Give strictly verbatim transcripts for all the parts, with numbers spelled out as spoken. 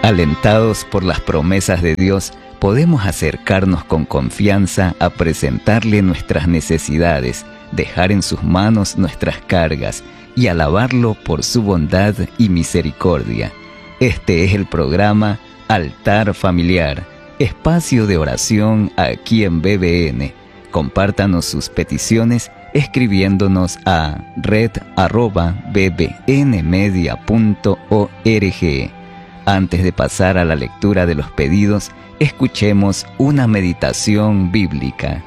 Alentados por las promesas de Dios, podemos acercarnos con confianza a presentarle nuestras necesidades, dejar en sus manos nuestras cargas y alabarlo por su bondad y misericordia. Este es el programa Altar Familiar, espacio de oración aquí en B B N. Compártanos sus peticiones escribiéndonos a red arroba b b n media punto org. Antes de pasar a la lectura de los pedidos, escuchemos una meditación bíblica.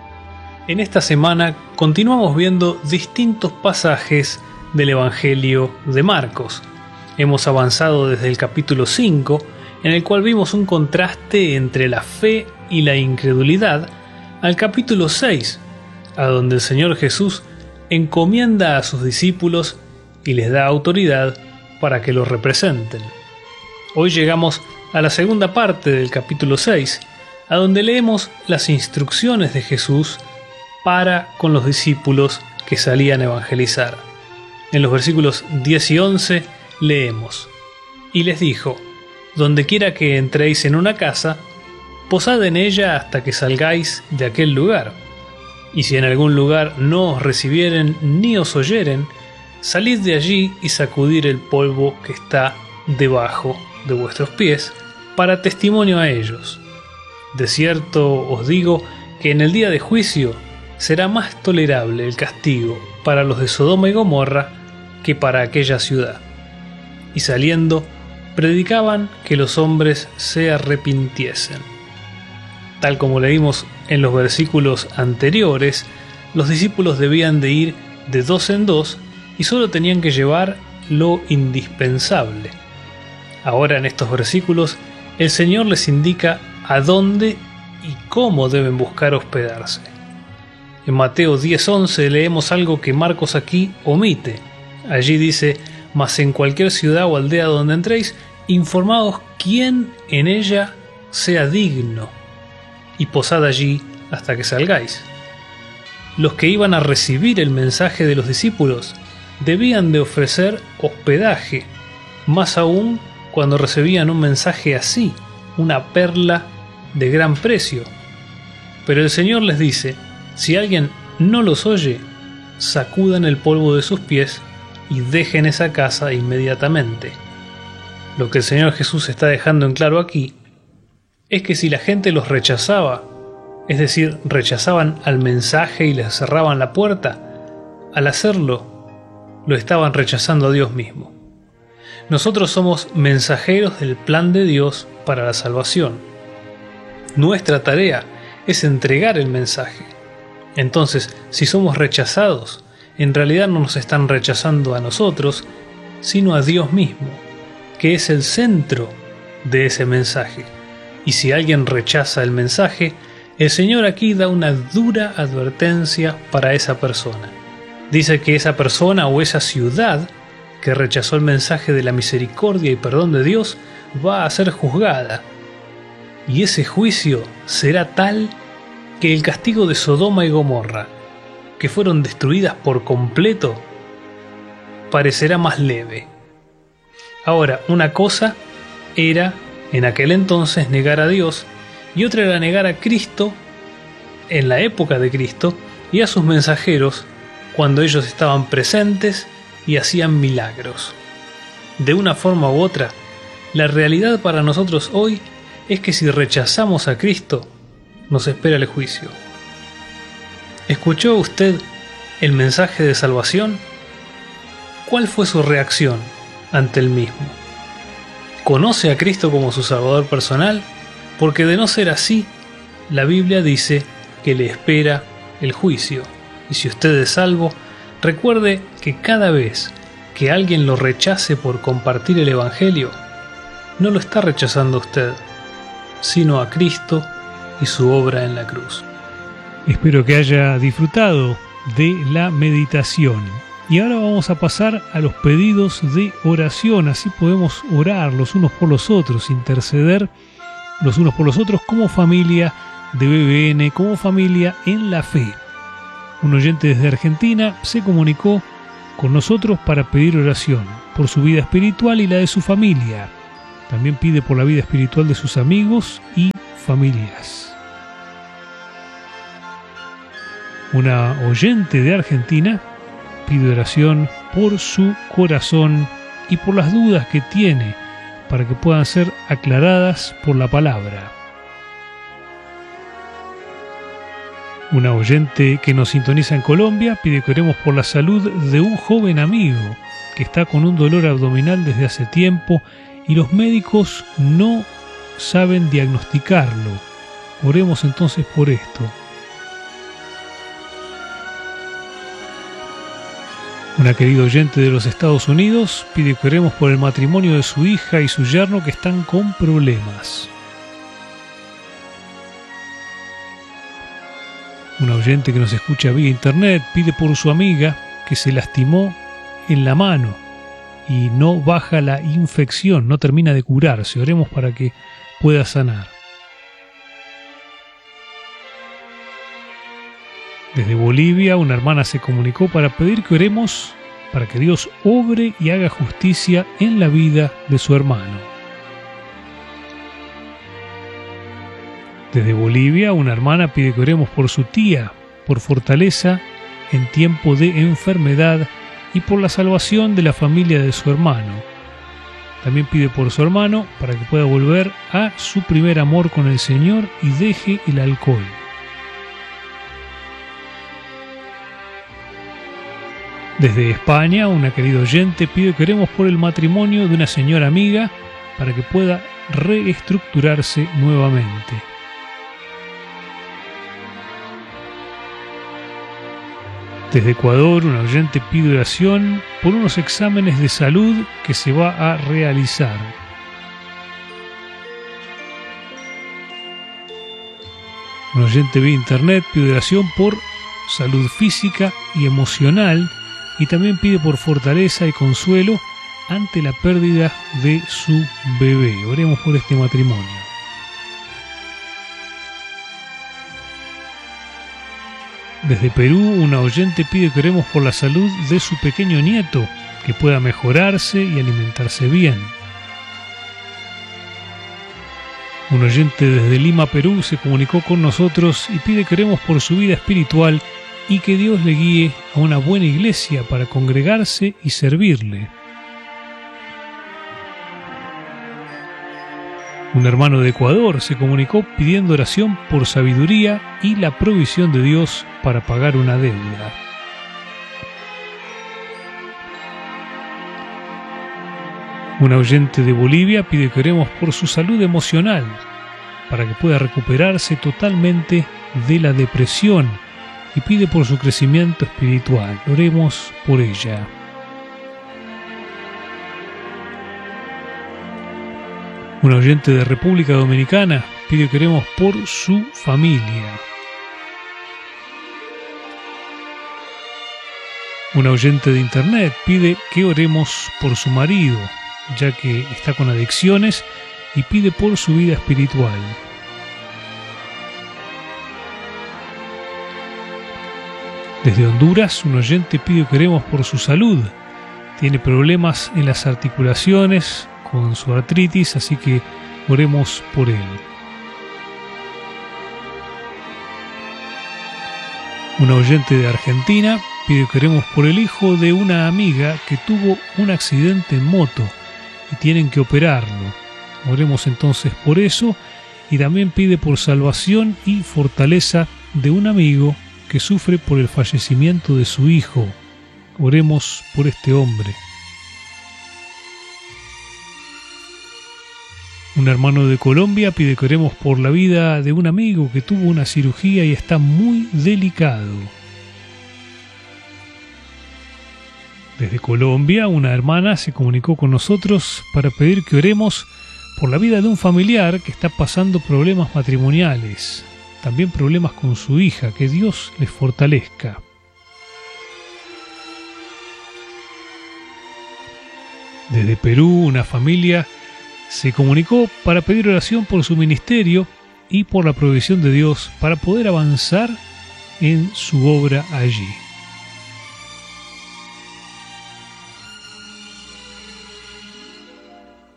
En esta semana continuamos viendo distintos pasajes del Evangelio de Marcos. Hemos avanzado desde el capítulo cinco, en el cual vimos un contraste entre la fe y la incredulidad, al capítulo seis, a donde el Señor Jesús encomienda a sus discípulos y les da autoridad para que los representen. Hoy llegamos a la segunda parte del capítulo seis, a donde leemos las instrucciones de Jesús para con los discípulos que salían a evangelizar. En los versículos diez y once leemos: Y les dijo: Donde quiera que entréis en una casa, posad en ella hasta que salgáis de aquel lugar. Y si en algún lugar no os recibieren ni os oyeren, salid de allí y sacudir el polvo que está debajo de vuestros pies, para testimonio a ellos. De cierto os digo que en el día de juicio será más tolerable el castigo para los de Sodoma y Gomorra que para aquella ciudad. Y saliendo, predicaban que los hombres se arrepintiesen. Tal como leímos en los versículos anteriores, los discípulos debían de ir de dos en dos y solo tenían que llevar lo indispensable. Ahora en estos versículos, el Señor les indica a dónde y cómo deben buscar hospedarse. En Mateo diez once leemos algo que Marcos aquí omite. Allí dice: Mas en cualquier ciudad o aldea donde entréis, informaos quién en ella sea digno, y posad allí hasta que salgáis. Los que iban a recibir el mensaje de los discípulos debían de ofrecer hospedaje, más aún cuando recibían un mensaje así, una perla de gran precio. Pero el Señor les dice: si alguien no los oye, sacudan el polvo de sus pies y dejen esa casa inmediatamente. Lo que el Señor Jesús está dejando en claro aquí es que si la gente los rechazaba, es decir, rechazaban al mensaje y les cerraban la puerta, al hacerlo, lo estaban rechazando a Dios mismo. Nosotros somos mensajeros del plan de Dios para la salvación. Nuestra tarea es entregar el mensaje. Entonces, si somos rechazados, en realidad no nos están rechazando a nosotros, sino a Dios mismo, que es el centro de ese mensaje. Y si alguien rechaza el mensaje, el Señor aquí da una dura advertencia para esa persona. Dice que esa persona o esa ciudad que rechazó el mensaje de la misericordia y perdón de Dios va a ser juzgada. Y ese juicio será tal que el castigo de Sodoma y Gomorra, que fueron destruidas por completo, parecerá más leve. Ahora, una cosa era en aquel entonces negar a Dios, y otra era negar a Cristo en la época de Cristo y a sus mensajeros cuando ellos estaban presentes y hacían milagros. De una forma u otra, la realidad para nosotros hoy es que si rechazamos a Cristo, nos espera el juicio. ¿Escuchó usted el mensaje de salvación? ¿Cuál fue su reacción ante el mismo? ¿Conoce a Cristo como su Salvador personal? Porque de no ser así, la Biblia dice que le espera el juicio. Y si usted es salvo, recuerde que cada vez que alguien lo rechace por compartir el Evangelio, no lo está rechazando a usted, sino a Cristo y su obra en la cruz. Espero que haya disfrutado de la meditación. Y ahora vamos a pasar a los pedidos de oración, así podemos orar los unos por los otros, interceder los unos por los otros como familia de B B N, como familia en la fe. Un oyente desde Argentina se comunicó con nosotros para pedir oración por su vida espiritual y la de su familia. También pide por la vida espiritual de sus amigos y familias. Una oyente de Argentina pide oración por su corazón y por las dudas que tiene para que puedan ser aclaradas por la palabra. Una oyente que nos sintoniza en Colombia pide que oremos por la salud de un joven amigo que está con un dolor abdominal desde hace tiempo y los médicos no saben diagnosticarlo. Oremos entonces por esto. Una querida oyente de los Estados Unidos pide que oremos por el matrimonio de su hija y su yerno que están con problemas. Una oyente que nos escucha vía internet pide por su amiga que se lastimó en la mano y no baja la infección, no termina de curarse. Oremos para que pueda sanar. Desde Bolivia, una hermana se comunicó para pedir que oremos para que Dios obre y haga justicia en la vida de su hermano. Desde Bolivia, una hermana pide que oremos por su tía, por fortaleza en tiempo de enfermedad y por la salvación de la familia de su hermano. También pide por su hermano para que pueda volver a su primer amor con el Señor y deje el alcohol. Desde España, una querida oyente pide que oremos por el matrimonio de una señora amiga para que pueda reestructurarse nuevamente. Desde Ecuador, una oyente pide oración por unos exámenes de salud que se va a realizar. Un oyente vía internet pide oración por salud física y emocional y también pide por fortaleza y consuelo ante la pérdida de su bebé. Oremos por este matrimonio. Desde Perú, una oyente pide que oremos por la salud de su pequeño nieto, que pueda mejorarse y alimentarse bien. Un oyente desde Lima, Perú, se comunicó con nosotros y pide que oremos por su vida espiritual y que Dios le guíe a una buena iglesia para congregarse y servirle. Un hermano de Ecuador se comunicó pidiendo oración por sabiduría y la provisión de Dios para pagar una deuda. Un oyente de Bolivia pide que oremos por su salud emocional para que pueda recuperarse totalmente de la depresión y pide por su crecimiento espiritual. Oremos por ella. Un oyente de República Dominicana pide que oremos por su familia. Un oyente de internet pide que oremos por su marido, ya que está con adicciones, y pide por su vida espiritual. Desde Honduras, un oyente pide que oremos por su salud. Tiene problemas en las articulaciones con su artritis, así que oremos por él. Un oyente de Argentina pide que oremos por el hijo de una amiga que tuvo un accidente en moto y tienen que operarlo. Oremos entonces por eso, y también pide por salvación y fortaleza de un amigo que sufre por el fallecimiento de su hijo. Oremos por este hombre. Un hermano de Colombia pide que oremos por la vida de un amigo que tuvo una cirugía y está muy delicado. Desde Colombia, una hermana se comunicó con nosotros para pedir que oremos por la vida de un familiar que está pasando problemas matrimoniales, también problemas con su hija, que Dios les fortalezca. Desde Perú, una familia se comunicó para pedir oración por su ministerio y por la provisión de Dios para poder avanzar en su obra allí.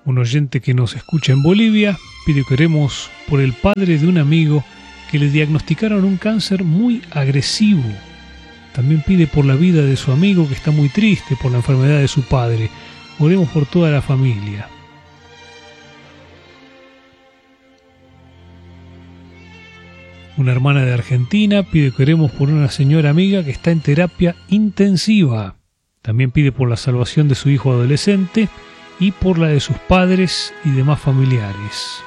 Un oyente que nos escucha en Bolivia pide que oremos por el padre de un amigo que le diagnosticaron un cáncer muy agresivo. También pide por la vida de su amigo que está muy triste por la enfermedad de su padre. Oremos por toda la familia. Una hermana de Argentina pide que oremos por una señora amiga que está en terapia intensiva. También pide por la salvación de su hijo adolescente y por la de sus padres y demás familiares.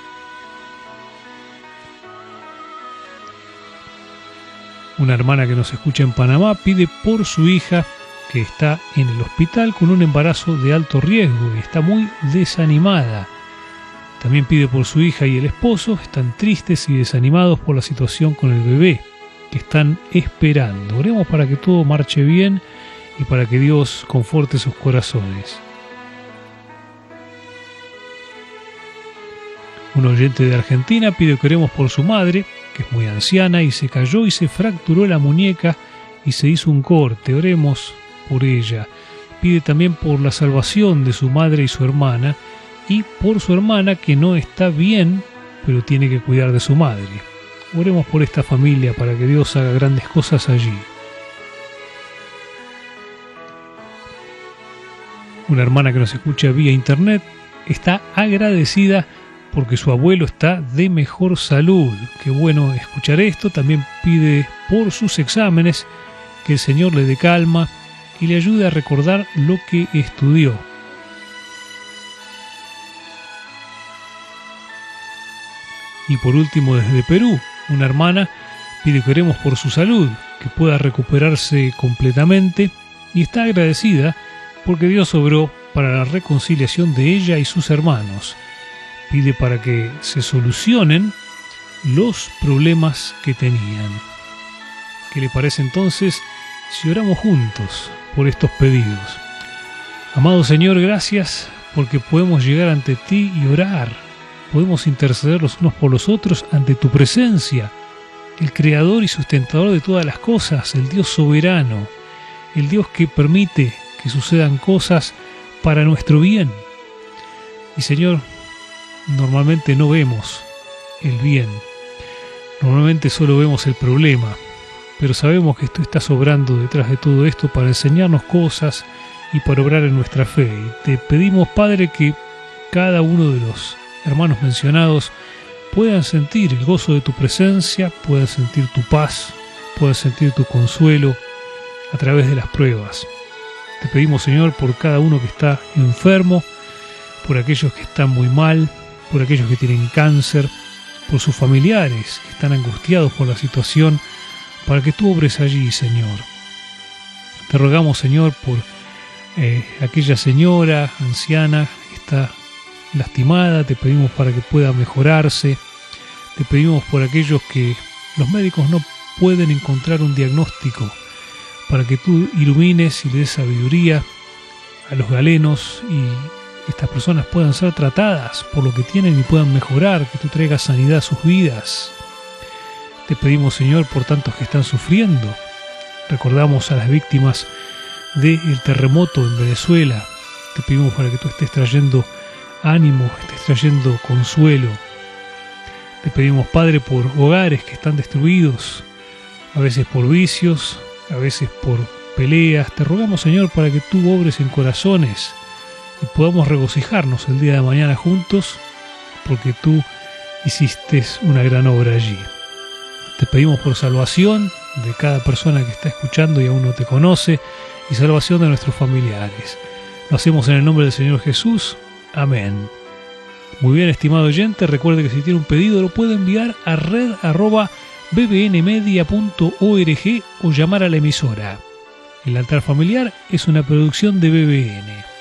Una hermana que nos escucha en Panamá pide por su hija que está en el hospital con un embarazo de alto riesgo y está muy desanimada. También pide por su hija y el esposo, están tristes y desanimados por la situación con el bebé, que están esperando. Oremos para que todo marche bien y para que Dios conforte sus corazones. Un oyente de Argentina pide que oremos por su madre, que es muy anciana y se cayó y se fracturó la muñeca y se hizo un corte. Oremos por ella. Pide también por la salvación de su madre y su hermana, y por su hermana que no está bien, pero tiene que cuidar de su madre. Oremos por esta familia para que Dios haga grandes cosas allí. Una hermana que nos escucha vía internet está agradecida porque su abuelo está de mejor salud. Qué bueno escuchar esto. También pide por sus exámenes que el Señor le dé calma y le ayude a recordar lo que estudió. Y por último, desde Perú, una hermana pide que oremos por su salud, que pueda recuperarse completamente, y está agradecida porque Dios obró para la reconciliación de ella y sus hermanos. Pide para que se solucionen los problemas que tenían. ¿Qué le parece entonces si oramos juntos por estos pedidos? Amado Señor, gracias porque podemos llegar ante ti y orar. Podemos interceder los unos por los otros ante tu presencia, el creador y sustentador de todas las cosas, el Dios soberano, el Dios que permite que sucedan cosas para nuestro bien. Y Señor, normalmente no vemos el bien, normalmente solo vemos el problema, pero sabemos que tú estás obrando detrás de todo esto para enseñarnos cosas y para obrar en nuestra fe. Y te pedimos, Padre, que cada uno de los hermanos mencionados puedan sentir el gozo de tu presencia, puedan sentir tu paz, puedan sentir tu consuelo a través de las pruebas. Te pedimos, Señor, por cada uno que está enfermo, por aquellos que están muy mal, por aquellos que tienen cáncer, por sus familiares que están angustiados por la situación, para que tú obres allí, Señor. Te rogamos, Señor, por eh, aquella señora anciana que está lastimada, te pedimos para que pueda mejorarse, te pedimos por aquellos que los médicos no pueden encontrar un diagnóstico, para que tú ilumines y le des sabiduría a los galenos y estas personas puedan ser tratadas por lo que tienen y puedan mejorar, que tú traigas sanidad a sus vidas. Te pedimos, Señor, por tantos que están sufriendo. Recordamos a las víctimas del terremoto en Venezuela. Te pedimos para que tú estés trayendo ánimo, estés trayendo consuelo. Te pedimos, Padre, por hogares que están destruidos, a veces por vicios, a veces por peleas. Te rogamos, Señor, para que tú obres en corazones y podamos regocijarnos el día de mañana juntos, porque tú hiciste una gran obra allí. Te pedimos por salvación de cada persona que está escuchando y aún no te conoce, y salvación de nuestros familiares. Lo hacemos en el nombre del Señor Jesús. Amén. Muy bien, estimado oyente, recuerde que si tiene un pedido lo puede enviar a red arroba b b n media punto org o llamar a la emisora. El altar familiar es una producción de B B N.